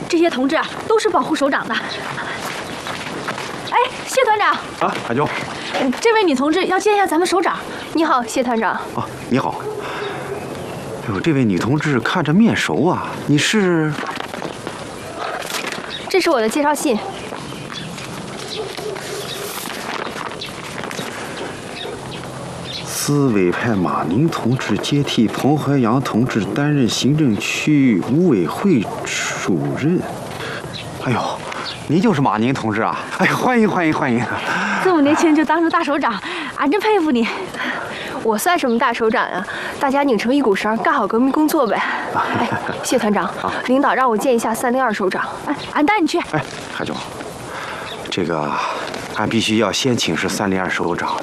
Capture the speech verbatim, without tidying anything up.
这些同志啊，都是保护首长的。哎，谢团长啊，海琼， 这位女同志要见一下咱们首长。 你好，谢团长。 啊，你好。哎呦，这位女同志看着面熟啊，你是？ 这是我的介绍信。 司委派马宁同志接替彭怀阳同志担任行政区五委会主任。哎呦，您就是马宁同志啊！哎呀，欢迎欢迎欢迎！ 这么年轻就当上大首长，俺真佩服你。 我算什么大首长呀？大家拧成一股绳，干好革命工作呗。哎，谢团长，领导让我见一下三零二首长。 哎，俺带你去。 哎，海总，这个俺必须要先请示三零二首长，